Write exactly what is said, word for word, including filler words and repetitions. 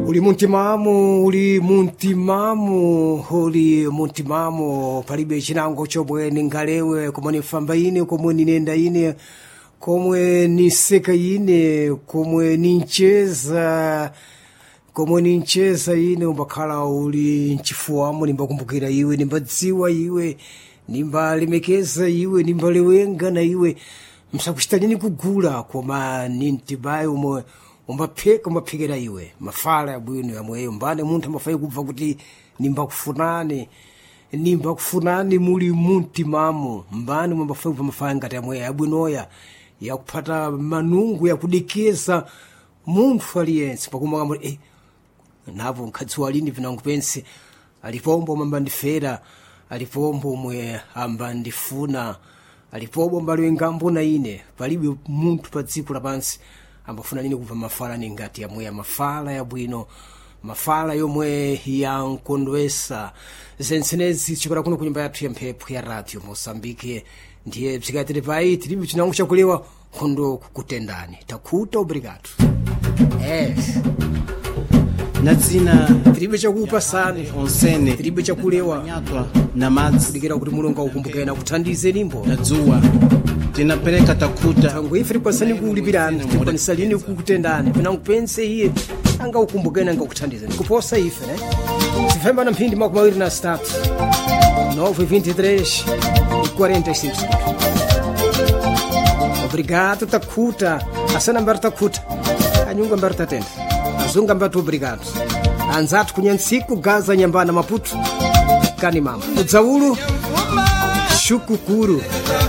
uli muntimamo uli muntimamo uli muntimamo palibe chinango chomwe ningalewe komwe nifamba ine komwe ninenda ine komwe niseka ine komwe nincheza komwe nincheza ine umbakhala uli nchifuwamo nimbakumbukira iwe nimbadziwa iwe nimbalemekeza iwe nimbalewenga na iwe msakuchitanyeni kugula koma nintibaye umwe umbapheka umbaphekera iwe mafala yabwino yamweyo mbane munthu amafai kubva kuti nimbakufunani nimbakufunani muli muntimamo mbane mwambafai kubva mafala ngati yamweyo yabwinoya yakuphata manungu yakudekeza munthu aliyense pakumaka muli eh, napo mkhadzi walini vinangu pense alipombo mambandifera alipombo mwe ambandifuna alipombo mbaliwengambo na ine palibe munthu pa dziko lapansi ambafuna nini kuva mafala ningati yamwe ya mafala yabwino mafala yomwe yankondwesa zensenezi chikora kuno kunyumba yathu ya mphepo ya radio Mosambike ndiye bzikatiri pai tilibe chinango chakulewa kondo kukutendani takuta obrigado yes nadzina tilibe chakupa sana onsene tilibe chakulewa nyatwa na madzi kudikira kuti mulungu akukumbukena kuthandize limbo nadzuwa tinapereka takuta tangu ife pasani kulipirana tikwanisa lini kukutendani pinangu pense iye anga ukumbukena anga kuthandiza nikuposa ife ne tifemba na mphindi makumi mawiri na sitatu nove vinte e três e quarenta e cinco obrigado takuta asana mbari takuta anyunga mbari tatenda azunga mbari obrigado anzatu kunyansiku gaza nyambana maputo kani mama udzaulu shukukuru